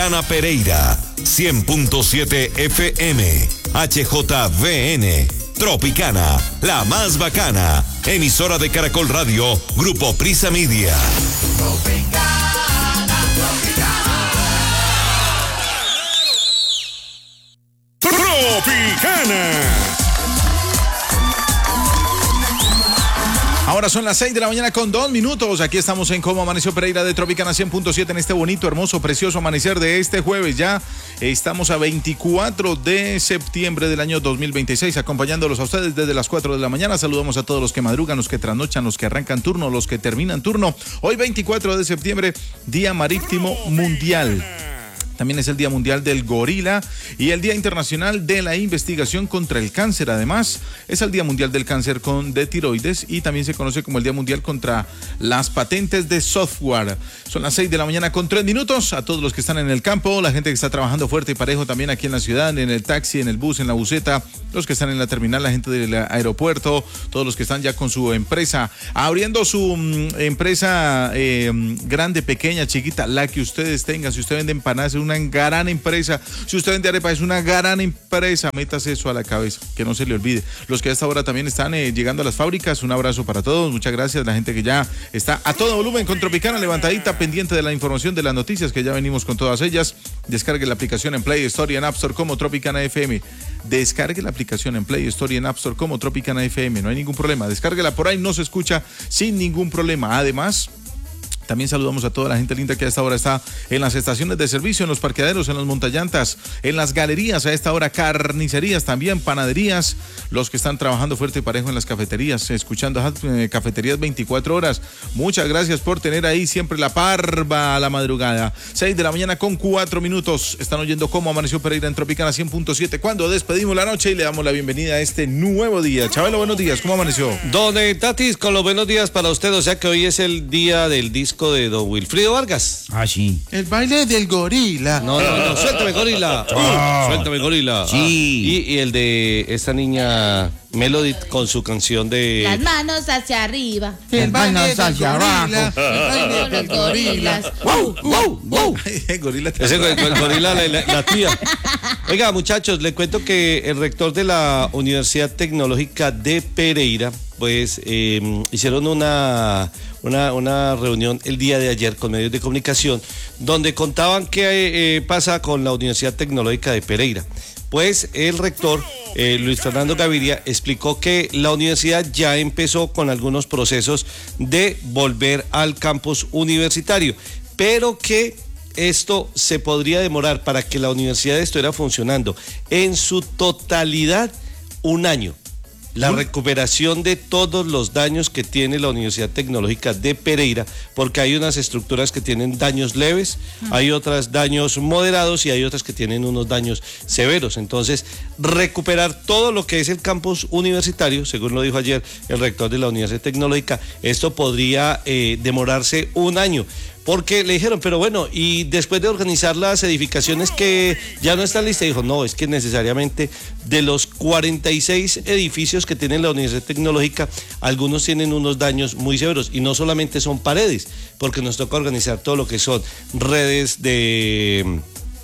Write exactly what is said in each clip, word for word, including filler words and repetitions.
Ana Pereira, cien punto siete F M, H J V N, Tropicana, la más bacana, emisora de Caracol Radio, Grupo Prisa Media. Tropicana, Tropicana. Tropicana. Ahora son las seis de la mañana con dos minutos. Aquí estamos en Cómo Amaneció Pereira de Tropicana cien punto siete en este bonito, hermoso, precioso amanecer de este jueves. Ya estamos a veinticuatro de septiembre del año dos mil veintiséis, acompañándolos a ustedes desde las cuatro de la mañana. Saludamos a todos los que madrugan, los que trasnochan, los que arrancan turno, los que terminan turno. Hoy veinticuatro de septiembre, Día Marítimo Mundial. También es el Día Mundial del Gorila y el Día Internacional de la Investigación contra el Cáncer. Además, es el Día Mundial del Cáncer con, de tiroides y también se conoce como el Día Mundial contra las patentes de software. Son las seis de la mañana con tres minutos. A todos los que están en el campo, la gente que está trabajando fuerte y parejo también aquí en la ciudad, en el taxi, en el bus, en la buseta, los que están en la terminal, la gente del aeropuerto, todos los que están ya con su empresa, abriendo su um, empresa eh, grande, pequeña, chiquita, la que ustedes tengan. Si usted vende empanadas, es una gran empresa. Si usted vende arepa, es una gran empresa. Métase eso a la cabeza, que no se le olvide. Los que a esta hora también están eh, llegando a las fábricas, un abrazo para todos. Muchas gracias. La gente que ya está a todo volumen con Tropicana, levantadita, pendiente de la información, de las noticias, que ya venimos con todas ellas. Descargue la aplicación en Play Store y en App Store como Tropicana F M. Descargue la aplicación en Play Store y en App Store como Tropicana F M. No hay ningún problema. Descárguela por ahí, no se escucha sin ningún problema. Además, también saludamos a toda la gente linda que a esta hora está en las estaciones de servicio, en los parqueaderos, en las montallantas, en las galerías, a esta hora carnicerías, también panaderías, los que están trabajando fuerte y parejo en las cafeterías, escuchando eh, cafeterías veinticuatro horas. Muchas gracias por tener ahí siempre la parva a la madrugada. seis de la mañana con cuatro minutos. Están oyendo Cómo Amaneció Pereira en Tropicana cien punto siete. Cuando despedimos la noche y le damos la bienvenida a este nuevo día. Chabelo, buenos días. ¿Cómo amaneció? Don Tatis, con los buenos días para usted. O sea que hoy es el día del disco de don Wilfrido Vargas. Ah, sí. El baile del gorila. No, no, no, suéltame gorila. Ah. Uh, suéltame gorila. Sí. Ah, y, y el de esta niña Melody con su canción de... Las manos hacia arriba. El baile hacia abajo. Con los gorilas. ¡Wow! ¡Wow! ¡Wow! Gorila. Ese el, el gorila, la, la, la tía. Oiga, muchachos, le cuento que el rector de la Universidad Tecnológica de Pereira, pues, eh, hicieron una... Una, una reunión el día de ayer con medios de comunicación donde contaban qué eh, pasa con la Universidad Tecnológica de Pereira. Pues el rector, eh, Luis Fernando Gaviria, explicó que la universidad ya empezó con algunos procesos de volver al campus universitario, pero que esto se podría demorar para que la universidad estuviera funcionando en su totalidad un año. La recuperación de todos los daños que tiene la Universidad Tecnológica de Pereira, porque hay unas estructuras que tienen daños leves, hay otras daños moderados y hay otras que tienen unos daños severos. Entonces, recuperar todo lo que es el campus universitario, según lo dijo ayer el rector de la Universidad Tecnológica, esto podría eh, demorarse un año. Porque le dijeron, pero bueno, y después de organizar las edificaciones que ya no están listas, dijo, no, es que necesariamente de los cuarenta y seis edificios que tiene la Universidad Tecnológica, algunos tienen unos daños muy severos, y no solamente son paredes, porque nos toca organizar todo lo que son redes de...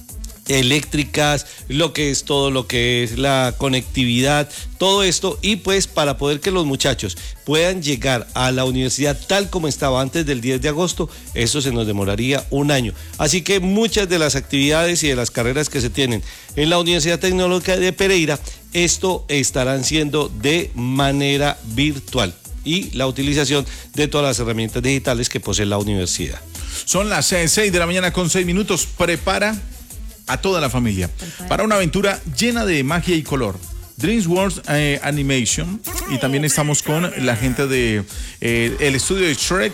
eléctricas, lo que es todo lo que es la conectividad, todo esto, y pues para poder que los muchachos puedan llegar a la universidad tal como estaba antes del diez de agosto, eso se nos demoraría un año. Así que muchas de las actividades y de las carreras que se tienen en la Universidad Tecnológica de Pereira, esto estarán siendo de manera virtual y la utilización de todas las herramientas digitales que posee la universidad. Son las seis de la mañana con seis minutos. Prepara a toda la familia para una aventura llena de magia y color. DreamWorks eh, Animation, y también estamos con la gente de eh, el estudio de Shrek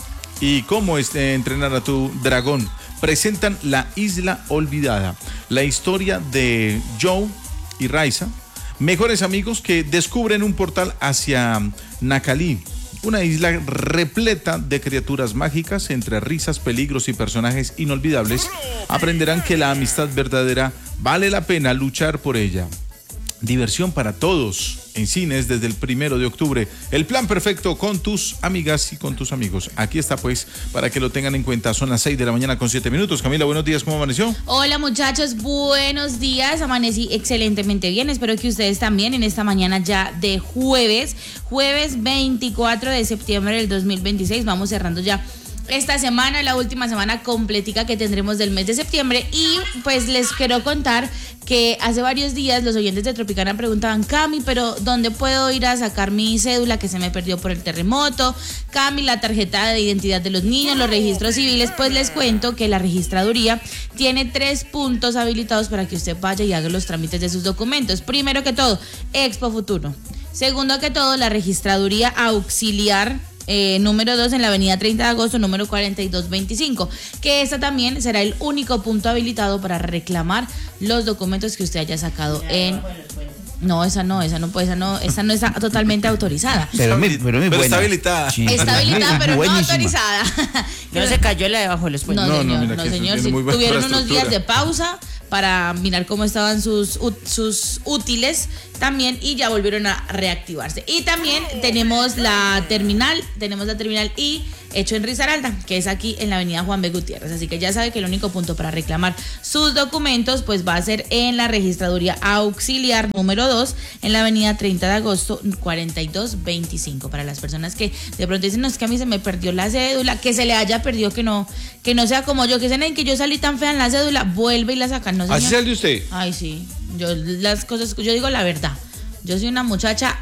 y Cómo es, eh, entrenar a tu dragón. Presentan La Isla Olvidada, la historia de Joe y Raisa, mejores amigos que descubren un portal hacia Nakali, una isla repleta de criaturas mágicas. Entre risas, peligros y personajes inolvidables, aprenderán que la amistad verdadera vale la pena luchar por ella. Diversión para todos en cines desde el primero de octubre. El plan perfecto con tus amigas y con tus amigos. Aquí está pues para que lo tengan en cuenta. Son las seis de la mañana con siete minutos. Camila, buenos días, ¿cómo amaneció? Hola muchachos, buenos días. Amanecí excelentemente bien. Espero que ustedes también en esta mañana ya de jueves. Jueves veinticuatro de septiembre del dos mil veintiséis. Vamos cerrando ya esta semana, la última semana completica que tendremos del mes de septiembre. Y pues les quiero contar que hace varios días los oyentes de Tropicana preguntaban: Cami, pero ¿dónde puedo ir a sacar mi cédula que se me perdió por el terremoto? Cami, la tarjeta de identidad de los niños, los registros civiles. Pues les cuento que la registraduría tiene tres puntos habilitados para que usted vaya y haga los trámites de sus documentos. Primero que todo, Expo Futuro. Segundo que todo, la registraduría auxiliar Eh, número dos en la avenida treinta de agosto, número cuarenta y dos veinticinco, que esta también será el único punto habilitado para reclamar los documentos que usted haya sacado en... No, esa no, esa no puede, esa no, esa no está totalmente autorizada. Pero, muy, pero, muy Pero buena. está habilitada. Sí. Está habilitada, pero Buenísima. no autorizada. No se cayó la debajo de los puentes. No, No, no, señor, mira no, que eso señor. tiene Sí, muy buena tuvieron unos días infraestructura. de pausa para mirar cómo estaban sus, ut- sus útiles también y ya volvieron a reactivarse. Y también tenemos la terminal, tenemos la terminal I hecho en Risaralda, que es aquí en la avenida Juan B. Gutiérrez. Así que ya sabe que el único punto para reclamar sus documentos pues va a ser en la registraduría auxiliar número dos en la avenida treinta de agosto, cuarenta y dos veinticinco. Para las personas que de pronto dicen: no, es que a mí se me perdió la cédula, que se le haya perdido, que no, que no sea como yo, que dicen: "Ay, que yo salí tan fea en la cédula", vuelve y la sacan. No, ¿Así señor. sale usted? Ay, sí. Yo las cosas, yo digo la verdad. Yo soy una muchacha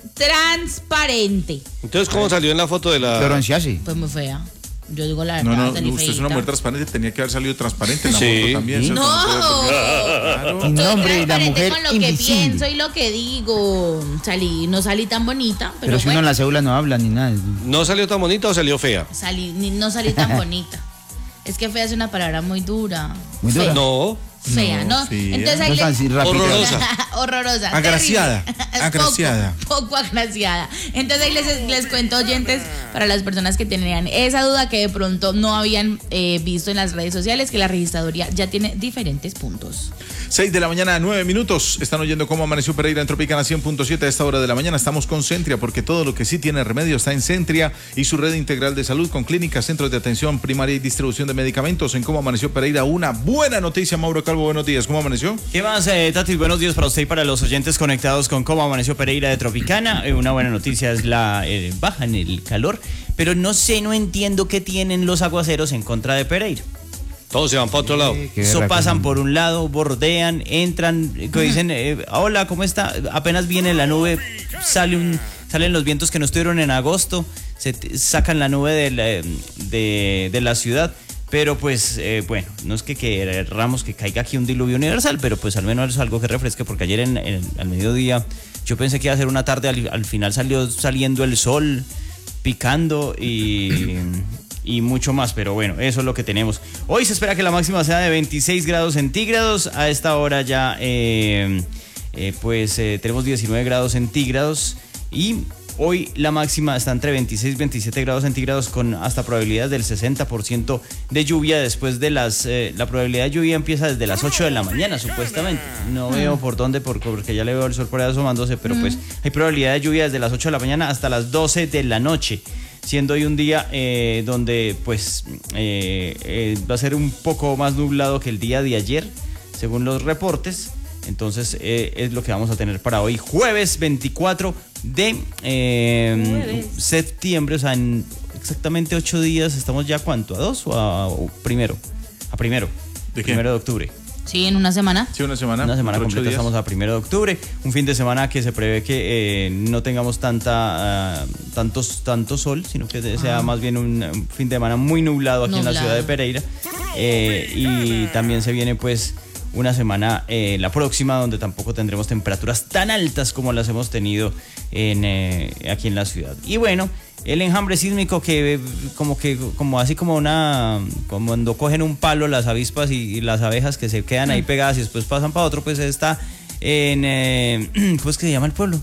transparente. Entonces, ¿cómo salió en la foto de la...? Florenciasi. Pues muy fea. Yo digo la No, verdad. no, salí usted es una feíta. mujer transparente, tenía que haber salido transparente en la Sí. foto también. Sí. ¿cierto? No. puede ser- Claro. En nombre de la Transparente mujer con lo que invisible. pienso y lo que digo. Salí, no salí tan bonita, pero, Pero si uno bueno, en la cédula no habla ni nada. ¿No salió tan bonita o salió fea? salí, ni- no salí tan bonita. Es que fea es una palabra muy dura. Muy dura. Fea. No. Fea, ¿no? No, fea. Entonces ahí No les- tan así rápido. Horrorosa. Horrorosa. Agraciada, terrible. agraciada. Poco, poco agraciada. Entonces ahí les, les cuento, oyentes, para las personas que tenían esa duda, que de pronto no habían eh, visto en las redes sociales, que la registraduría ya tiene diferentes puntos. seis de la mañana, nueve minutos. Están oyendo cómo amaneció Pereira en Tropicana cien punto siete. A esta hora de la mañana estamos con Centria, porque todo lo que sí tiene remedio está en Centria y su red integral de salud con clínicas, centros de atención primaria y distribución de medicamentos. En cómo amaneció Pereira, una buena noticia. Mauro Calvo, buenos días. ¿Cómo amaneció? ¿Qué más, eh, Tati? Buenos días para usted y para los oyentes conectados con cómo amaneció Pereira de Tropicana. Eh, una buena noticia es la eh, baja en el calor, pero no sé, no entiendo qué tienen los aguaceros en contra de Pereira. Todos se van para otro lado. Qué Eso berraco. pasan por un lado, bordean, entran, eh, que dicen, eh, hola, ¿cómo está? Apenas viene la nube, sale un, salen los vientos que no estuvieron en agosto, se t- sacan la nube de la, de, de la ciudad. Pero pues, eh, bueno, no es que queramos que caiga aquí un diluvio universal, pero pues al menos es algo que refresque, porque ayer en, en- al mediodía yo pensé que iba a ser una tarde, al, al final salió saliendo el sol, picando y, y mucho más, pero bueno, eso es lo que tenemos. Hoy se espera que la máxima sea de veintiséis grados centígrados, a esta hora ya eh, eh, pues eh, tenemos diecinueve grados centígrados y... Hoy la máxima está entre veintiséis y veintisiete grados centígrados con hasta probabilidades del sesenta por ciento de lluvia después de las... Eh, la probabilidad de lluvia empieza desde las ocho de la mañana, supuestamente. No veo por dónde, por- porque ya le veo el sol por ahí asomándose, pero pues hay probabilidad de lluvia desde las ocho de la mañana hasta las doce de la noche. Siendo hoy un día eh, donde pues eh, eh, va a ser un poco más nublado que el día de ayer, según los reportes. Entonces eh, es lo que vamos a tener para hoy, jueves veinticuatro de eh, Jueves. septiembre, o sea, en exactamente ocho días. ¿Estamos ya cuánto? ¿A dos o a o primero? A primero. ¿De qué? Primero de octubre. Sí, en una semana. Sí, una semana. Una semana por ocho completa, días. estamos a primero de octubre. Un fin de semana que se prevé que eh, no tengamos tanta, ah, tantos, tanto sol, sino que sea más bien un, un fin de semana muy nublado aquí en la Nublado. ciudad de Pereira. Eh, y también se viene pues una semana, eh, la próxima, donde tampoco tendremos temperaturas tan altas como las hemos tenido en, eh, aquí en la ciudad. Y bueno, el enjambre sísmico que eh, como que como así como una como cuando cogen un palo las avispas y, y las abejas que se quedan ahí pegadas y después pasan para otro, pues está en eh, ¿cómo es que se llama el pueblo?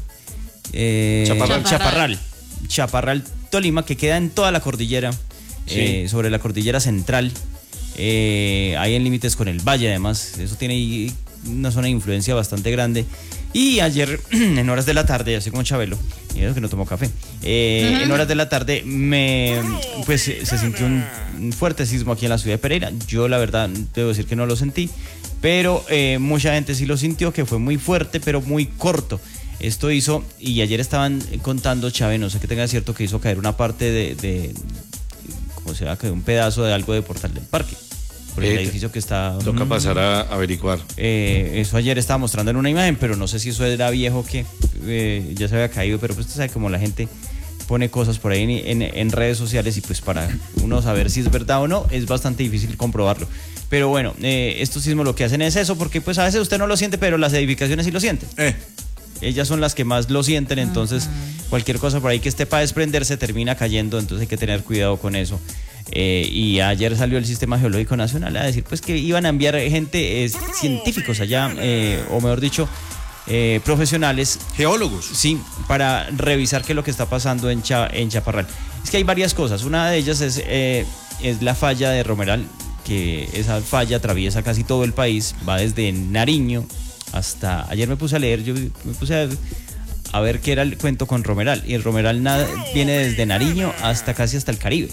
Eh, Chaparral. Chaparral. Chaparral, Tolima, que queda en toda la cordillera, eh, sobre la cordillera central. Eh, ahí en límites con el valle, además, eso tiene ahí una zona de influencia bastante grande. Y ayer, en horas de la tarde, así como Chabelo, y eso que no tomó café, eh, uh-huh. en horas de la tarde me, pues, se sintió un, un fuerte sismo aquí en la ciudad de Pereira. Yo la verdad debo decir que no lo sentí, pero eh, mucha gente sí lo sintió, que fue muy fuerte, pero muy corto. Esto hizo, y ayer estaban contando, Chávez, no sé qué tenga cierto, que hizo caer una parte de, de ¿cómo se llama? Que un pedazo de algo de Portal del Parque. Por el eh, edificio que está... Toca mm, pasar a averiguar. Eh, eso ayer estaba mostrando en una imagen, pero no sé si eso era viejo o qué. Eh, ya se había caído, pero pues usted sabe como la gente pone cosas por ahí en, en, en redes sociales y pues para uno saber si es verdad o no, es bastante difícil comprobarlo. Pero bueno, eh, estos sismos lo que hacen es eso, porque pues a veces usted no lo siente, pero las edificaciones sí lo sienten. Eh. Ellas son las que más lo sienten, entonces uh-huh. cualquier cosa por ahí que esté para desprenderse termina cayendo, entonces hay que tener cuidado con eso. Eh, y ayer salió el Sistema Geológico Nacional a decir pues que iban a enviar gente, eh, científicos allá, eh, o mejor dicho, eh, profesionales. Geólogos. Sí, para revisar qué es lo que está pasando en, Cha, en Chaparral. Es que hay varias cosas, una de ellas es, eh, es la falla de Romeral, que esa falla atraviesa casi todo el país, va desde Nariño hasta... Ayer me puse a leer, yo me puse a... a ver qué era el cuento con Romeral, y el Romeral nada, viene desde Nariño hasta casi hasta el Caribe.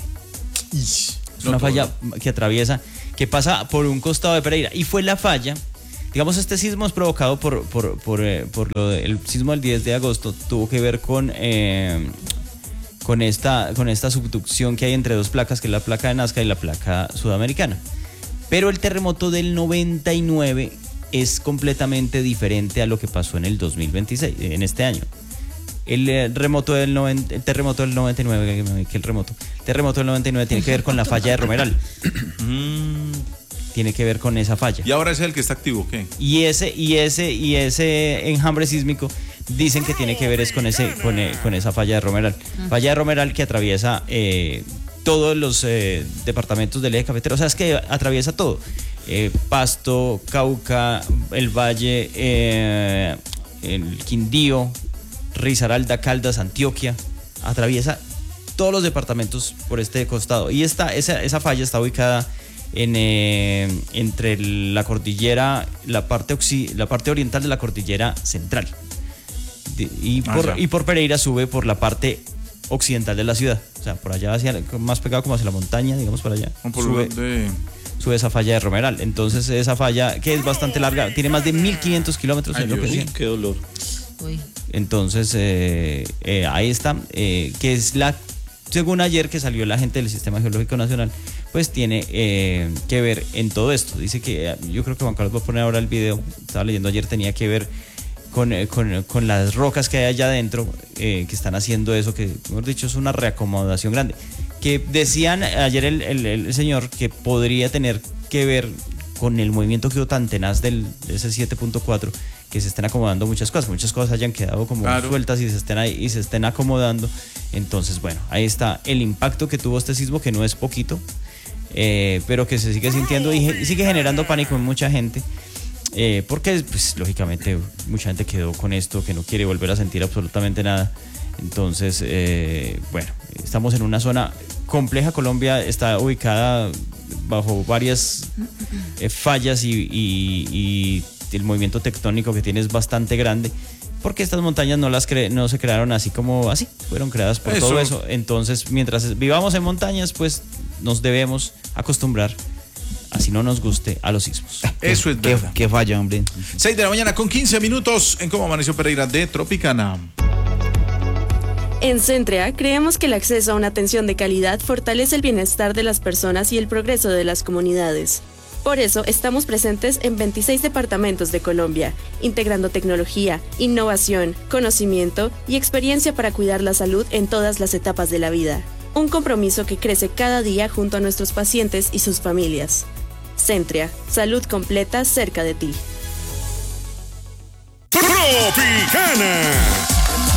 Es una falla que atraviesa, que pasa por un costado de Pereira, y fue la falla, digamos, este sismo es provocado por, por, por, eh, por lo del sismo del diez de agosto, tuvo que ver con, eh, con, esta, con esta subducción que hay entre dos placas, que es la placa de Nazca y la placa sudamericana. Pero el terremoto del noventa y nueve es completamente diferente a lo que pasó en el dos mil veintiséis, en este año. El, el, remoto del noventa, el terremoto del noventa y nueve, que el remoto, el terremoto del noventa y nueve tiene que ver con la falla de Romeral. mm, tiene que ver con esa falla. ¿Y ahora es el que está activo, qué? Y ese, y ese, y ese enjambre sísmico dicen que tiene que ver es con ese, con, con esa falla de Romeral. Falla de Romeral que atraviesa eh, todos los eh, departamentos del eje cafetero, o sea, es que atraviesa todo. Eh, Pasto, Cauca, el Valle, eh, el Quindío, Risaralda, Caldas, Antioquia, atraviesa todos los departamentos por este costado. Y esta, esa, esa falla está ubicada en, eh, entre la cordillera, la parte, oxi, la parte oriental de la cordillera central. De, y, por, ah, y por Pereira sube por la parte occidental de la ciudad. O sea, por allá, hacia, más pegado como hacia la montaña, digamos, por allá. Por sube, de... sube esa falla de Romeral. Entonces, esa falla, que es bastante larga, tiene más de mil quinientos kilómetros. Ay, en lo que sí, qué dolor. Uy. Entonces, eh, eh, ahí está, eh, que es la, según ayer que salió la gente del Sistema Geológico Nacional, pues tiene eh, que ver en todo esto. Dice que, yo creo que Juan Carlos va a poner ahora el video, estaba leyendo ayer, tenía que ver con, eh, con, con las rocas que hay allá adentro, eh, que están haciendo eso, que, mejor dicho, es una reacomodación grande. Que decían ayer el, el, el señor que podría tener que ver con el movimiento que hubo tan tenaz del, de ese siete punto cuatro, que se estén acomodando muchas cosas, muchas cosas hayan quedado como claro. sueltas y se estén ahí y se estén acomodando. Entonces, bueno, ahí está el impacto que tuvo este sismo, que no es poquito, eh, pero que se sigue sintiendo y sigue generando pánico en mucha gente, eh, porque, pues, lógicamente, mucha gente quedó con esto, que no quiere volver a sentir absolutamente nada. Entonces, eh, bueno, estamos en una zona compleja. Colombia está ubicada bajo varias eh, fallas y, y, y el movimiento tectónico que tiene es bastante grande, porque estas montañas no las cre- no se crearon así como así, fueron creadas por eso. Todo eso. Entonces, mientras vivamos en montañas, pues nos debemos acostumbrar, así no nos guste, a los sismos. Eso es verdad. Qué falla, hombre. seis de la mañana con quince minutos en Cómo Amaneció Pereira de Tropicana. En Centrea creemos que el acceso a una atención de calidad fortalece el bienestar de las personas y el progreso de las comunidades. Por eso estamos presentes en veintiséis departamentos de Colombia, integrando tecnología, innovación, conocimiento y experiencia para cuidar la salud en todas las etapas de la vida. Un compromiso que crece cada día junto a nuestros pacientes y sus familias. Centrea, salud completa cerca de ti. Tropicana.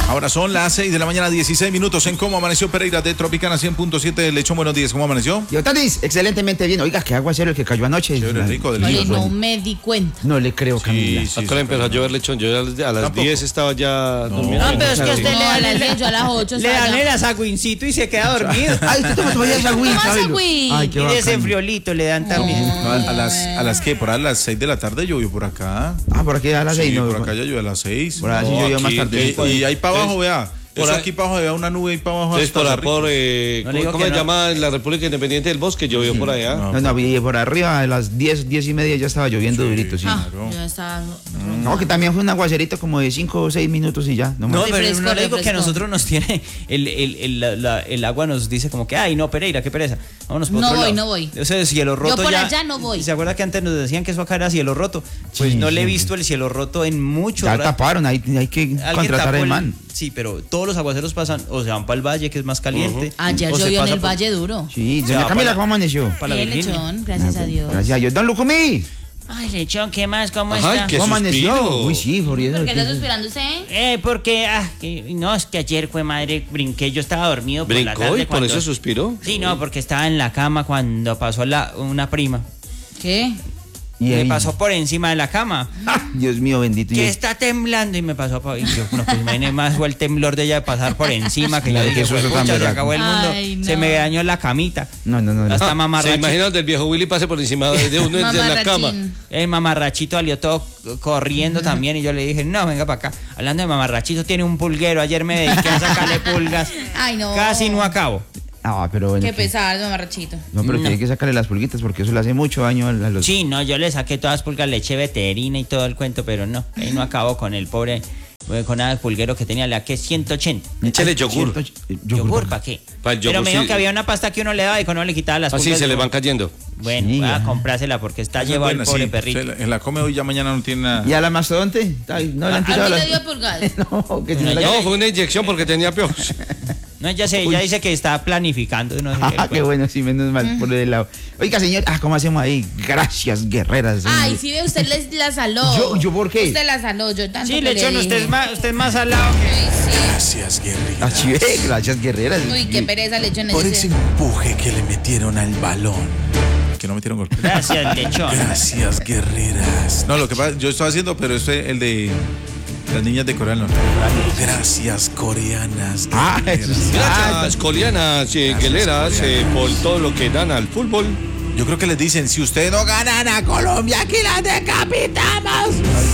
Ahora son las seis de la mañana, dieciséis minutos en Cómo Amaneció Pereira de Tropicana cien punto siete. Lechón, buenos días, ¿cómo amaneció? Yo, Tatis, excelentemente bien. Oiga, qué aguacero el que cayó anoche. Chévere, rico, Oye, delicioso. no me di cuenta. No le creo, Camila. Sí, sí, Acá empezó a llover, Lechón. Yo ya a las Tampoco. diez estaba ya durmiendo. No, pero es que a usted No, le a dan las el- diez, yo a las ocho. Le dan el asagüincito y se queda dormido. Ay, usted toma todavía esa agüita, ¿Cómo sábelo. agüí? Ay, qué Y bacán. desenfriolito le dan también. No, a, a las, ¿A las qué? Por ahí a las seis de la tarde llovió por acá. Ah, por aquí a las Sí, seis, no. por acá ya llovió a las seis. Por allá sí No, llovió más aquí, tarde. Y, y ahí para abajo, vea. Por Eso ahí- aquí para abajo, vea una nube ahí para abajo. Entonces, hasta por, arriba. por eh, No le digo ¿cómo que se no. llama? La República Independiente del Bosque llovió por allá. No. No, no, y por arriba a las diez, diez y media ya estaba lloviendo durito, sí. Ah, Claro. yo estaba. No, que también fue un aguacerito como de cinco o seis minutos y ya. No, No, más. pero Refresco, no le digo que a refresco. nosotros nos tiene el, el, el, la- la- el agua nos dice como que, ay, no, Pereira, qué pereza. Vámonos por No otro voy, lado. no voy. O sea, cielo roto por ya. allá no voy. ¿Se acuerda que antes nos decían que eso acá era cielo roto? Pues Sí, no le he sí, visto el cielo roto en mucho Ya rato. taparon, hay, hay que Alguien contratar tapó el el- man. Sí, pero todos los aguaceros pasan o se van para el valle, que es más caliente. Ayer o se llovió en pasa el por- Valle Duro. Sí, O sea, doña Camila, para- ¿cómo amaneció? para la Bien, Virginia. Lechón, gracias a Dios. Gracias a Dios. Don Lucumí, Ay, Lechón, ¿qué más? ¿Cómo Ay, está? qué ¿cómo suspiro. amaneció? Uy, sí, por eso. ¿Por qué está suspirando usted? Eh, porque, ah, que- no, es que ayer fue madre, brinqué, yo estaba dormido por la Brincó tarde y por cuando- eso suspiró. Sí, no, porque estaba en la cama cuando pasó la, una prima. ¿Qué? Y Me ahí- pasó por encima de la cama. Ah, Dios mío, bendito. Que Y- está temblando y me pasó por... Y yo, no, pues imagínate más fue el temblor de ella de pasar por encima que yo Claro, dije, que eso es "Fue tan pucha, se berraco". acabó el mundo. Ay, no. Se me dañó la camita. No, no, no. no. Hasta ¿Se mamarrachito. imaginan del viejo Willy pase por encima de de uno de la cama? Mamarrachín. El mamarrachito salió todo corriendo también y yo le dije, no, venga para acá. Hablando de mamarrachito, tiene un pulguero. Ayer me dediqué a sacarle pulgas. Ay, no. Casi no acabo. Ah, pero bueno. Qué que- pesado, mamarrachito. No, pero tiene que sacarle las pulguitas porque eso le hace mucho daño a a los. Sí, no, yo le saqué todas las pulgas, le eché veterina y todo el cuento, pero no, ahí no acabó con el pobre, eh, con nada el pulguero que tenía, le saqué ciento ochenta. Échale yogur. Ciento- eh, ¿Yogur para qué? Pa' el Pero yogur, me dijo sí. que había una pasta que uno le daba y que uno le quitaba las Así pulgas. se le van cayendo. Bueno, Sí, voy a ajá. comprársela porque está Esa es llevado el buena, pobre sí. perrito. Se la, en la come hoy, ya mañana no tiene nada. ¿Y a la mastodonte? Ay, no le han ¿A tirado mí las. le dio pulgas? No, que si no Bueno, la- No, fue una inyección porque tenía piojos. No, ya sé, ya dice que está planificando. No sé Ah, qué qué cuento. bueno, sí, menos mal por el lado. Oiga, señor, ah, ¿cómo hacemos ahí? Gracias, guerreras. Ay, sí ve, usted les, la saló. Yo- yo, ¿por qué? Usted la saló, yo tanto Sí, que le Lechón, dije. usted es más, usted es más salado que... Ay, sí. Gracias, guerrilla. Así ve, gracias, guerreras. Uy, qué pereza, Lechón. Por ese- ese empuje que le metieron al balón. Que no metieron golpe. Gracias, Lechón. Gracias, guerreras. No, lo que pasa, yo estaba haciendo, pero este el de las niñas de Corea del Norte. Gracias, coreanas. Ah, guerreras. eso sí. Gracias, coreanas, eh, Gracias, guerreras, eh, coreanas. por todo lo que dan al fútbol. Yo creo que les dicen, si ustedes no ganan a Colombia, aquí la decapitamos.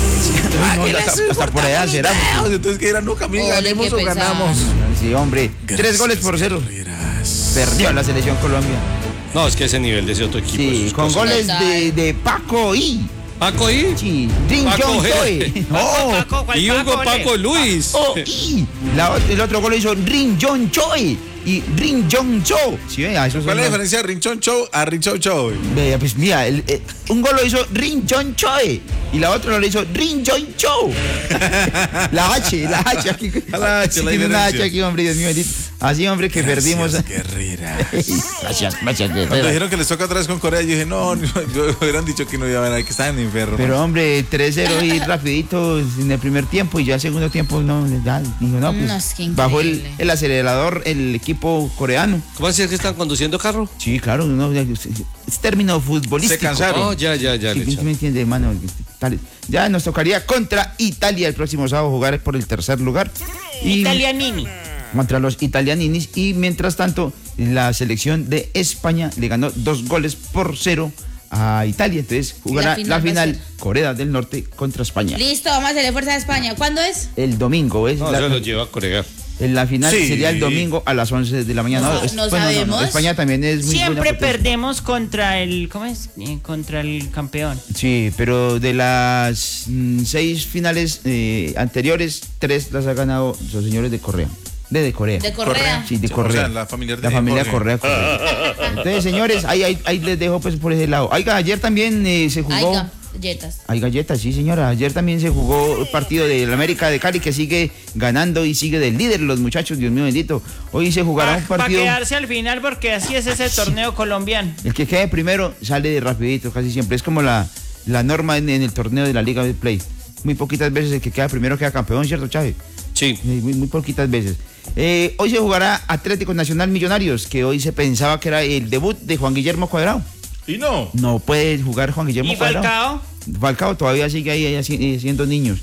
no, hasta- hasta por allá será. Entonces que eran, no, Camila, Ole, ganemos qué o pesado. ganamos. Sí, hombre. Tres goles por cero. Guerreras. Perdió la selección Colombia. No, es que ese nivel de ese otro equipo. Sí, esas con cosas. goles de, de Paco y. Paco y. Sí, Ring Paco John G. Choi. Oh, Paco, ¿cuál Y Hugo Paco, Paco ole? Luis. oh, y. La ot- el otro gol lo hizo Ring John Choi y Ring John Cho. Sí, vea, esos ¿Cuál son es la los- diferencia de Rinchon Show a Rinchon Show? Vea, pues mira, el- eh, un gol lo hizo Ring John Choi y la otra lo hizo Ring John Cho. La H, la H aquí. La H, Sí, la tiene una H diferencia. aquí, hombre, Dios mío bendito. Así, hombre, que perdimos. Gracias, guerreras. Gracias, gracias, Cuando guerrera. dijeron que les toca otra vez con Corea, yo dije, no, no, yo hubieran dicho que no iba a haber, que estaban en enfermos. Pero hombre, tres cero y rapidito en el primer tiempo y ya el segundo tiempo no, ya dijo no, pues No, es que bajó el, increíble. el acelerador el equipo coreano. ¿Cómo así es que están conduciendo carro? Sí, claro, no, es término futbolístico. Se cansaron. Oh, ya, ya, ya. Sí, Lecha. ¿me entiende, hermano? Tal- Ya nos tocaría contra Italia el próximo sábado jugar por el tercer lugar. Y Italianini. contra los italianinis. Y mientras tanto, la selección de España le ganó dos goles por cero a Italia. Entonces jugará final la va a final, ser. Corea del Norte contra España. Listo, vamos a hacerle fuerza a España. ¿Cuándo es? El domingo, ¿es? No, la, eso lo lleva a Corea. en la final Sí. sería el domingo a las once de la mañana. No, es- no sabemos. España también es muy Siempre buena potencia. perdemos contra el, ¿cómo es? Eh, Contra el campeón. Sí, pero de las mm, seis finales eh, anteriores, tres las ha ganado los señores de Corea. De, de Corea. De Correa. Sí, de O sea, Correa. la familia de La familia Jorge. Correa, correcto. Entonces, señores, ahí, ahí, ahí les dejo pues por ese lado. Oiga, ayer también eh, se jugó. Ay, galletas. Hay galletas, sí, señora. Ayer también se jugó el partido del América de Cali que sigue ganando y sigue del líder los muchachos, Dios mío bendito. Hoy se jugará un Para partido. quedarse al final porque así es ese torneo colombiano. El que quede primero sale de rapidito, casi siempre. Es como la, la norma en, en el torneo de la Liga de Play. Muy poquitas veces el que queda primero queda campeón, ¿cierto, Chávez? Sí. Muy, muy poquitas veces. Eh, hoy se jugará Atlético Nacional Millonarios, que hoy se pensaba que era el debut de Juan Guillermo Cuadrado. ¿Y no? No puede jugar Juan Guillermo ¿Y Cuadrado. Falcao? Falcao todavía sigue ahí, ahí haci- siendo niños.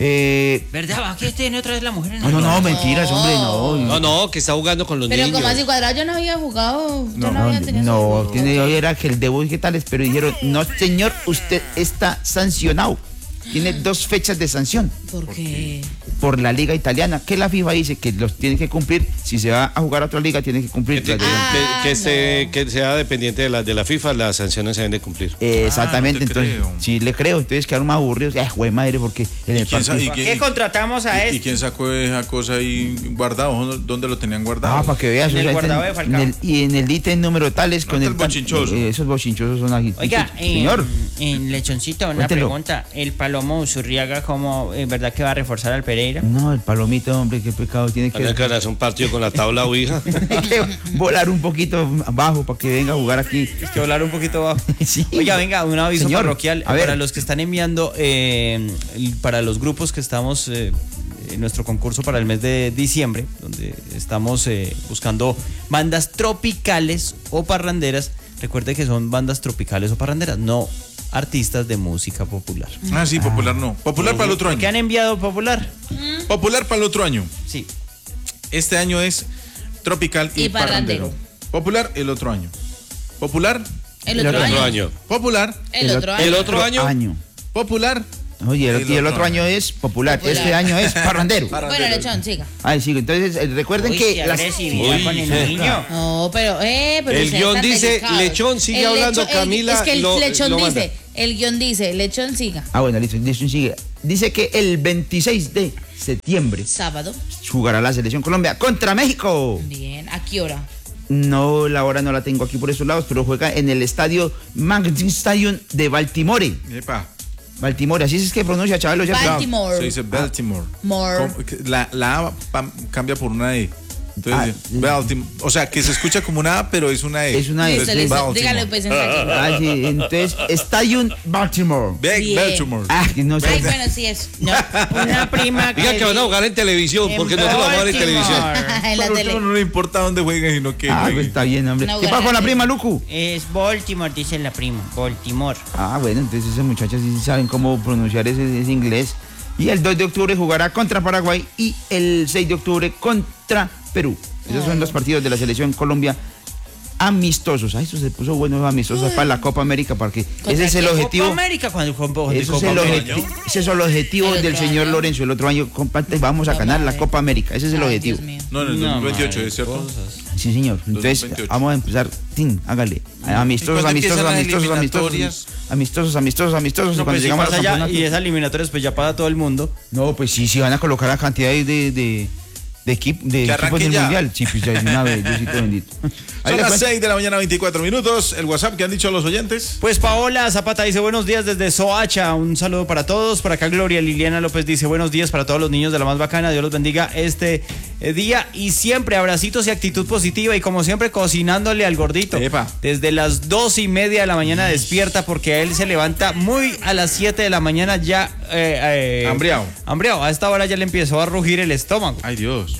Eh, ¿Verdad? ¿Va que tiene otra vez la mujer en no, el no, no, ojo? mentiras, hombre, no. No, no, que está jugando con los Pero niños. como así Cuadrado yo no había jugado, yo no, No, había tenido no, su- tiene, hoy era que el debut, ¿qué tal es? Pero dijeron, no, señor, usted está sancionado. Tiene dos fechas de sanción ¿Por qué? por la liga italiana, que la FIFA dice que los tiene que cumplir. Si se va a jugar a otra liga, tiene que cumplir. Que, la que- de- Ah, que esté- no. que sea dependiente de la, de la FIFA, las sanciones se deben de cumplir. Eh, exactamente, Ah, no te entonces, creo. sí le creo, entonces quedaron más aburridos. Eh, güey, madre, porque en el quién sabe- partido- y quién- ¿Qué contratamos a ¿Y, y este? quién sacó esa cosa ahí guardado? ¿Dónde lo tenían guardado? Ah, para que veas. En el o sea, guardado en- de Falcao. en el- y en el ítem número tales No, con está el el tal- bochinchoso. eh, esos bochinchosos son aquí. Oiga, señor. en, en Lechoncito, una Cuéntelo. pregunta. ¿El Palomo Usurriaga, cómo, en verdad que va a reforzar al Pereira? No, el palomito, hombre, qué pecado. Tiene que, Había que hacer un partido con la tabla Ouija. tiene que volar un poquito abajo para que venga a jugar aquí. Es que hablar un poquito bajo. Sí. Oiga, venga, un aviso Señor, parroquial a ver. para los que están enviando, eh, el- para los grupos que estamos eh, en nuestro concurso para el mes de diciembre, donde estamos eh, buscando bandas tropicales o parranderas. Recuerde que son bandas tropicales o parranderas, no artistas de música popular. Ah, sí, popular no. Popular para el otro ¿Qué año. han enviado popular? Popular para el otro año. Sí. Este año es tropical y, Y parrandero. parrandero. Popular el otro año. Popular, El otro, año. año. popular, El otro año. El otro año. popular. Oye, el, El y el otro otro año año. es popular. Popular. Este año es parrandero. Bueno, Lechón, siga. Ay, sí, entonces eh, recuerden Uy, que qué las- agresividad Uy, con el sí. niño. No, pero, eh, pero El ustedes guión están dice, delicados. Lechón, sigue El hablando, lechón- el- Camila, Es que el lo- Lechón lo manda. dice, el guión dice, Lechón siga. Ah, bueno, listo, listo, sigue. Dice que el veintiséis de septiembre Sábado. jugará la selección Colombia contra México. Bien, ¿a qué hora? No, la hora no la tengo aquí por esos lados, pero juega en el estadio Magazine Stadium de Baltimore. Epa, Baltimore, así es que pronuncia, chaval. Baltimore. se dice Baltimore. More. Como que La, la A pam, cambia por una E. Entonces, Ah, Baltimore. O sea, que se escucha como una A, pero es una E. Es una E. Listo, Entonces, listo. Baltimore. Dígale pues en serio. Ah, sí, entonces, Stadium Baltimore. Big Bien. Baltimore. Ah, que no sé. Ay, bueno, sí es. No, una prima Diga que van a jugar en televisión, porque no se lo van a jugar en televisión. En la Por tele. último, no le importa dónde jueguen, sino que Ah, pues jueguen. está bien, hombre. No, ¿Qué pasa con la bueno. prima, Lucu? Es Baltimore, dice la prima. Baltimore. Ah, bueno, entonces esas muchachas sí saben cómo pronunciar ese, ese inglés. Y el dos de octubre jugará contra Paraguay y el seis de octubre contra Perú. Esos son los partidos de la selección Colombia amistosos. Ah, eso se puso bueno, amistosos para la Copa América, porque ese es el Copa objetivo. América cuando cuando Eso es Copa el América. objetivo, ese es el objetivo El del otro señor año. Lorenzo. El otro año, compadre, vamos a Vamos ganar a la ver. Copa América. Ese es el Ay, objetivo. Dios mío. No, en el No, dos mil veintiocho, madre, ¿es cierto? cosas. Sí, señor. Entonces, dos mil veintiocho. vamos a empezar. Tin, hágale. Amistosos, cuándo amistosos, empiezan las amistosos, amistosos, eliminatorias? amistosos, amistosos, amistosos. No, y cuando pues si llegamos pasa al ya campeonato- y esa eliminatorias pues ya para todo el mundo. No, pues sí, sí van a colocar la cantidad de, de, de, de, equip- de Que equipos arranque del ya. mundial. Sí, pues ya es una vez, Diosito bendito. Ahí Son le las cuento. seis de la mañana, veinticuatro minutos. El WhatsApp que han dicho los oyentes. Pues Paola Zapata dice buenos días desde Soacha, un saludo para todos. Por acá Gloria Liliana López dice buenos días para todos los niños de la más bacana, Dios los bendiga este eh, día y siempre abracitos y actitud positiva y como siempre cocinándole al gordito. Epa. Desde las dos y media de la mañana despierta porque a él se levanta muy a las siete de la mañana ya eh, eh, Hambriao. hambriao. A esta hora ya le empezó a rugir el estómago. Ay, Dios.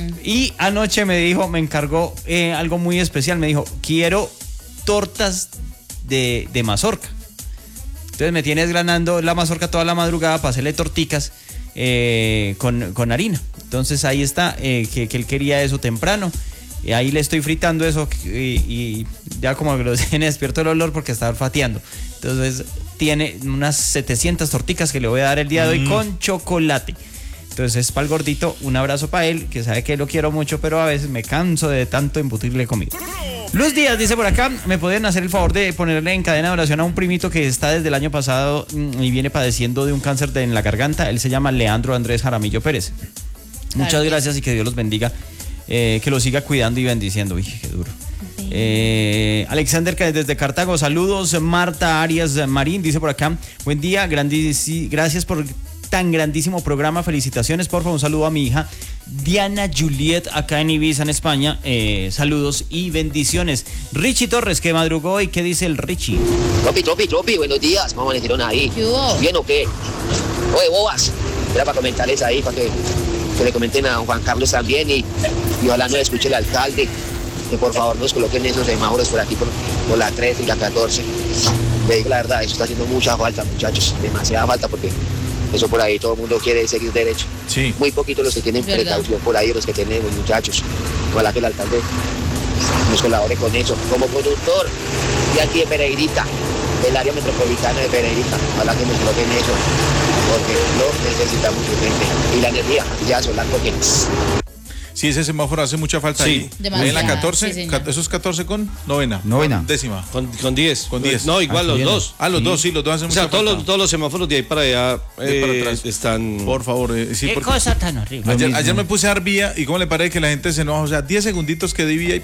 Y anoche me dijo, me encargó eh, algo muy especial. Me dijo, quiero tortas de, de mazorca. Entonces me tiene desgranando la mazorca toda la madrugada para hacerle torticas eh, con, con harina. Entonces ahí está, eh, que, que él quería eso temprano. Y ahí le estoy fritando eso y, y ya como que lo tiene despierto el olor porque está olfateando. Entonces tiene unas setecientas torticas que le voy a dar el día de hoy con chocolate. Entonces, para el gordito, un abrazo para él, que sabe que lo quiero mucho, pero a veces me canso de tanto embutirle comida. Luis Díaz dice por acá, ¿me pueden hacer el favor de ponerle en cadena de oración a un primito que está desde el año pasado mm, y viene padeciendo de un cáncer de, en la garganta? Él se llama Leandro Andrés Jaramillo Pérez. Muchas Claro que gracias y que Dios los bendiga, eh, que los siga cuidando y bendiciendo. Uy, qué duro. Eh, Alexander que desde Cartago, saludos. Marta Arias Marín dice por acá, buen día, grandísimo, gracias por tan grandísimo programa, felicitaciones, por favor, un saludo a mi hija Diana Juliet acá en Ibiza, en España, eh, saludos y bendiciones. Richie Torres que madrugó y ¿qué dice el Richie? Tropi, tropi, tropi, buenos días. ¿Cómo amanecieron ahí? ¿Qué hubo? ¿Bien o qué? Oye, bobas. Era para comentarles ahí, para que que le comenten a Juan Carlos también y, y ojalá no escuche el alcalde, que por favor nos coloquen esos semáforos por aquí, por, por la trece y la catorce. Le digo la verdad, eso está haciendo mucha falta, muchachos, demasiada falta, porque eso por ahí todo el mundo quiere seguir derecho. Sí. Muy poquitos los que tienen ¿Verdad? precaución por ahí, los que tenemos, muchachos. Ojalá que el alcalde nos colabore con eso. Como conductor de aquí de Pereirita, del área metropolitana de Pereirita, ojalá que nos coloquen eso, porque lo necesitamos urgente. Y la energía, ya solar, porque... Sí, ese semáforo hace mucha falta Sí. ahí. Demasiado, En la catorce, sí, señor. ca- esos catorce con novena. Novena. Décima. Con, con diez. Con diez. No, igual Ah, los bien. dos. Ah, los Sí. dos, sí, los dos hacen O sea, mucha todos falta. los, todos los semáforos de ahí para allá De para eh, atrás. están... Por favor, eh, sí, Qué porque cosa tan horrible. ayer, mismo. ayer me puse a dar vía y cómo le parece que la gente se enoja. O sea, diez segunditos que di vía y...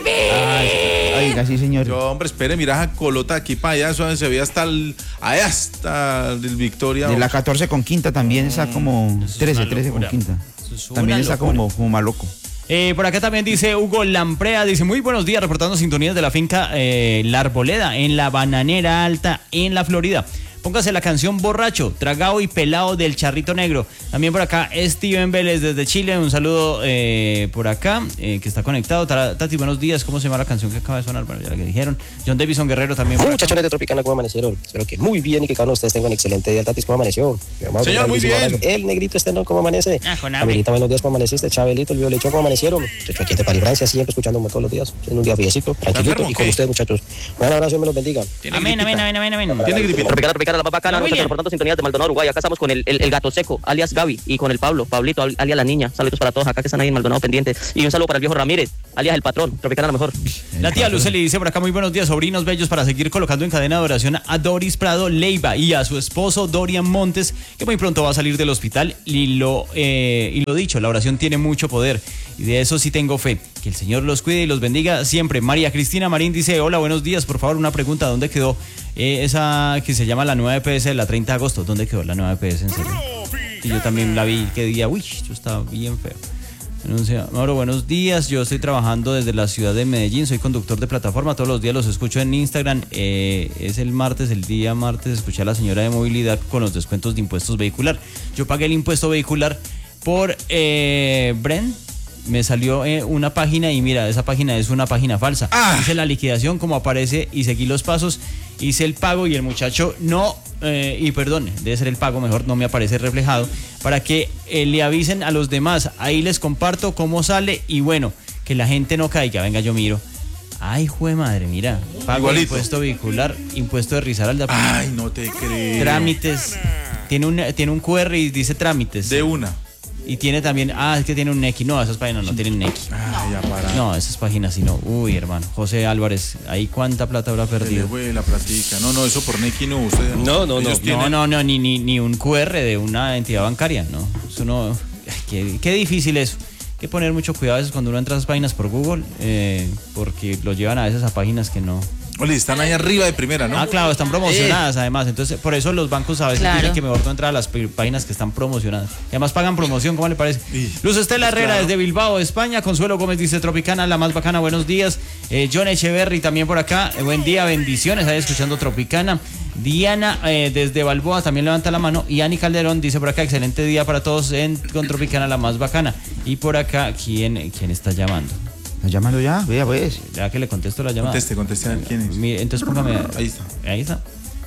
Oiga, sí, señor. Yo, hombre, espere, mira esa colota aquí para allá, eso se veía hasta el, allá hasta el Victoria. De la catorce con quinta también está como Eso es trece, una trece con locura. quinta. Eso es También una está locura. como, como maluco. Eh, por acá también dice Hugo Lamprea, dice muy buenos días, reportando sintonías de la finca eh, La Arboleda, en la Bananera Alta, en la Florida. Póngase la canción Borracho, Tragado y Pelado del Charrito Negro. También por acá Steven Vélez desde Chile, un saludo eh, por acá, eh, que está conectado. Tara- Tati, buenos días, ¿cómo se llama la canción que acaba de sonar? Bueno, ya la que dijeron. John Davison Guerrero también por acá. Muchachones de Tropicana, ¿cómo amanecieron? Espero que muy bien y que cada uno de ustedes tenga un excelente día. Tatis, ¿cómo amaneció? Mi hermano, Señor, muy grandísimo bien. abrazo. El negrito este, ¿no? ¿Cómo amanece? Ah, con hambre. Amelita, buenos días, ¿cómo amaneciste? Chabelito, el violechón, ¿cómo amanecieron? Muchachos, aquí de Parifrancia, siempre escuchándome todos los días. En un día fiesito, tranquilito enfermo, y con qué? ustedes, muchachos. Un abrazo, Dios me los bendiga. Tiene Amén, gripita. amén, amén, amén, amén. Tiene gripita. Tropicana, Tropicana, la más bacana, No, nosotros William. reportando sintonías de Maldonado, Uruguay. Acá estamos con el, el, el gato seco, alias Gaby, y con el Pablo, Pablito, al- alias la niña. Saludos para todos acá que están ahí en Maldonado pendientes. Y un saludo para el viejo Ramírez, alias el patrón. Tropicana, la mejor. La tía Luceli dice por acá, muy buenos días, sobrinos bellos, para seguir colocando en cadena de oración a Doris Prado Leiva y a su esposo Dorian Montes, que muy pronto va a salir del hospital. Y lo, eh, y lo dicho, la oración tiene mucho poder y de eso sí tengo fe. Que el Señor los cuide y los bendiga siempre. María Cristina Marín dice, hola, buenos días, por favor, una pregunta, ¿dónde quedó eh, esa que se llama la nueva E P S de la treinta de agosto? ¿Dónde quedó la nueva E P S en serio? Y yo también la vi, qué día, uy, yo estaba bien feo. Anuncia, Mauro, buenos días. Yo estoy trabajando desde la ciudad de Medellín. Soy conductor de plataforma. Todos los días los escucho en Instagram. Eh, es el martes, el día martes. Escuché a la señora de movilidad con los descuentos de impuestos vehicular. Yo pagué el impuesto vehicular por eh, Bren. Me salió eh, una página y mira, esa página es una página falsa. Ah. Hice la liquidación como aparece y seguí los pasos. Hice el pago y el muchacho no, eh, y perdón, debe ser el pago, mejor no me aparece reflejado, para que eh, le avisen a los demás. Ahí les comparto cómo sale y bueno, que la gente no caiga. Venga, yo miro. Ay, jue madre, mira. Pago Igualito. impuesto vehicular, impuesto de Risaralda. Ay, no te creo. Trámites. Tiene un, tiene un Q R y dice trámites. De una. Y tiene también, ah, es que tiene un X. No, esas páginas no tienen X. Ay, ya para. No, esas páginas sí no. Uy, hermano. José Álvarez, ahí cuánta plata habrá Se le perdido. fue la platica. No, no, eso por Neki no. Usted, No, no, no. ellos No, tienen- no, no, ni, ni, ni un Q R de una entidad bancaria, no. Eso no. Ay, qué, qué difícil eso. Hay que poner mucho cuidado a veces cuando uno entra a esas páginas por Google, eh, porque lo llevan a veces a páginas que no. Ole, están ahí arriba de primera, ¿no? Ah, claro, están promocionadas además. Entonces, por eso los bancos a veces Claro. dicen que mejor no entrar a las p- páginas que están promocionadas. Y además pagan promoción, ¿cómo le parece? Sí. Luz Estela Pues Herrera claro. desde Bilbao, España. Consuelo Gómez dice Tropicana, la más bacana, buenos días. Eh, John Echeverry también por acá. Eh, buen día, bendiciones. Ahí escuchando Tropicana. Diana eh, desde Balboa también levanta la mano. Y Ani Calderón dice por acá, excelente día para todos en con Tropicana, la más bacana. Y por acá, ¿quién, quién está llamando? ¿Estás llamando ya? Vea, pues. Ya que le contesto la llamada. Conteste, conteste a ver quién es. Mire, entonces póngame. Ahí está. Ahí está.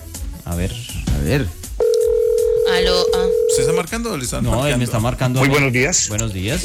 A ver. A ver. Aló, ah. ¿Usted está marcando o le están No, marcando? él me está marcando. Muy a mí. buenos días. Buenos días.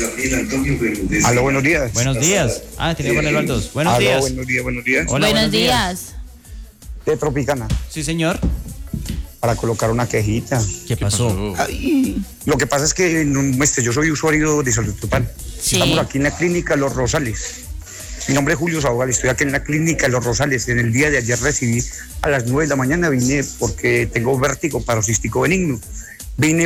Aló, buenos días. Buenos días. Ah, tenía que ponerlo al dos. Buenos Aló, días. buenos días, buenos días. Hola, Buenos días. De Tropicana, Sí, señor. para colocar una quejita. ¿Qué pasó? Ay. Lo que pasa es que en un- este, yo soy usuario de salud total. Sí. Estamos aquí en la clínica Los Rosales. Mi nombre es Julio Saugal, estoy aquí en la clínica Los Rosales. En el día de ayer recibí a las nueve de la mañana, vine porque tengo vértigo paroxístico benigno. Vine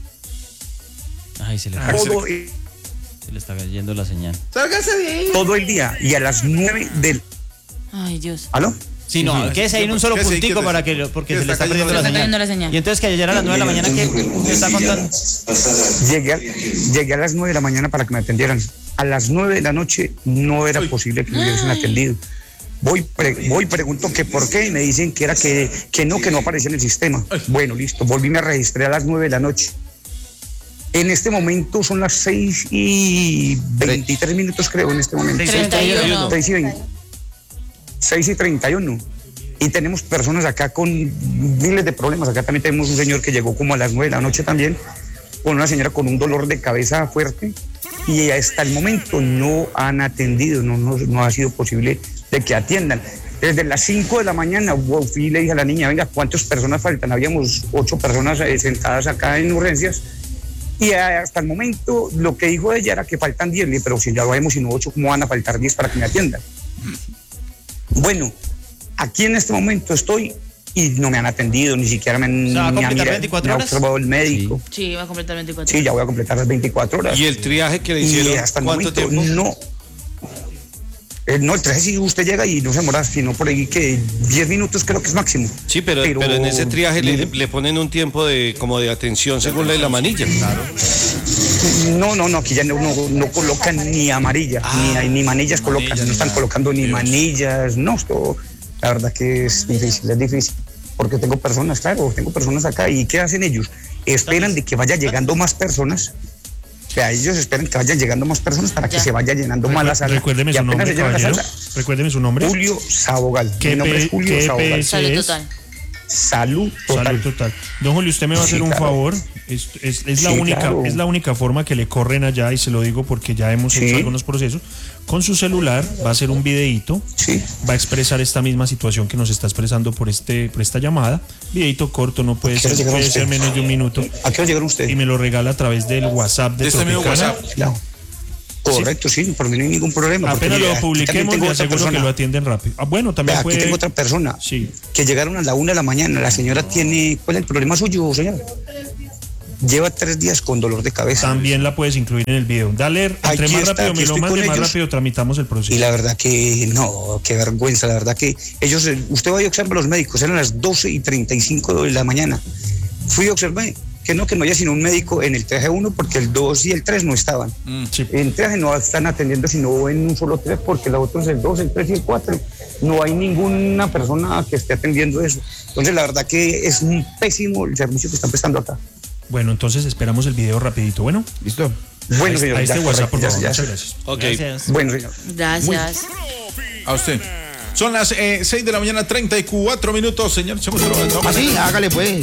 Ay, se le, Ah, se todo, se le está yendo la señal. ¡Sálgase de ahí! todo el día y a las nueve del... Ay, Dios. ¿Aló? Sí, no, quédese ahí en un solo Quédese ahí, puntico quédese. para que lo- porque Que se le está está perdiendo cayendo la la señal. cayendo la señal. Y entonces que ayer a las nueve de la mañana, ¿qué me está contando? Llegué a, llegué a las nueve de la mañana para que me atendieran. A las nueve de la noche no era posible que me hubiesen atendido. Voy, pre- voy, pregunto que por qué y me dicen que era que, que no, que no aparecía en el sistema. Bueno, listo, volví, me registré a las nueve de la noche. En este momento son las seis y veintitrés minutos, creo, en este momento. treinta y uno. seis y veinte. seis y treinta y uno. Y tenemos personas acá con miles de problemas. Acá también tenemos un señor que llegó como a las nueve de la noche también, con una señora con un dolor de cabeza fuerte. Y hasta el momento no han atendido, no, no, no ha sido posible de que atiendan. Desde las cinco de la mañana fui y le dije a la niña, venga, ¿cuántas personas faltan? Habíamos ocho personas eh, sentadas acá en urgencias. Y hasta el momento lo que dijo ella era que faltan diez, pero si ya lo vemos sino ocho, ¿cómo van a faltar diez para que me atiendan? Bueno, aquí en este momento estoy y no me han atendido, ni siquiera me han, ¿Va a ni completar mirado, veinticuatro me ha horas? observado el médico. Sí, va a completar veinticuatro. Sí, ya voy a completar las veinticuatro horas. ¿Y el triaje que le hicieron? Y hasta el ¿Cuánto momento tiempo? no. Eh, no, el traje si usted llega y no se demora, sino por ahí que diez minutos creo que es máximo. Sí, pero, pero, pero en ese triaje le, le ponen un tiempo de como de atención según la, la manilla. Claro. No, no, no, aquí ya no, no, no colocan ni amarilla, ah, ni, ni manillas colocan, manillas, no están nada. colocando ni Dios. manillas, no, esto, la verdad que es difícil, es difícil, porque tengo personas, claro, tengo personas acá, ¿y qué hacen ellos? Esperan de que vaya llegando más personas. O sea, ellos esperan que vayan llegando más personas para que ya. se vaya llenando más la sala. Recuérdeme su nombre, caballero. Recuérdeme su nombre. Julio Sabogal. Mi nombre es Julio Sabogal. Salud total. Salud total. Salud total. Don Julio, usted me va a hacer sí, un claro. favor. Es, es, es, sí, la única, claro. es la única forma que le corren allá, y se lo digo porque ya hemos sí. hecho algunos procesos. Con su celular va a hacer un videíto, sí. va a expresar esta misma situación que nos está expresando por este por esta llamada. Videíto corto, no puede ser, puede ser menos de un minuto. ¿A qué hora llegaron ustedes? Y me lo regala a través del WhatsApp de, de este mismo WhatsApp. Claro. Correcto, sí, por mí no hay ningún problema. Apenas lo publiquemos, le aseguro que lo atienden rápido. Ah, bueno, también Vea, puede... Aquí tengo otra persona sí. que llegaron a la una de la mañana. La señora tiene... ¿Cuál es el problema suyo, señora? Lleva tres días con dolor de cabeza. También la puedes incluir en el video. Dale, entre aquí más está, rápido me lo mande, más rápido tramitamos el proceso. Y la verdad que no, qué vergüenza. La verdad que ellos... Usted va a observar a los médicos, eran las doce y treinta y cinco de la mañana. Fui y observé que no, que no haya sino un médico en el traje uno, porque el dos y el tres no estaban. Mm, sí. En traje no están atendiendo sino en un solo tres, porque los otros el dos, el tres y el cuatro. No hay ninguna persona que esté atendiendo eso. Entonces la verdad que es un pésimo el servicio que están prestando acá. Bueno, entonces esperamos el video rapidito. Bueno, listo. Bueno, señor. A este ya, WhatsApp, por favor. Ya, ya. Muchas gracias. Okay. Gracias. Bueno, señor. Gracias. A usted. Son las eh, seis de la mañana, treinta y cuatro minutos, señor. ¿Ah, sí? Hágale pues.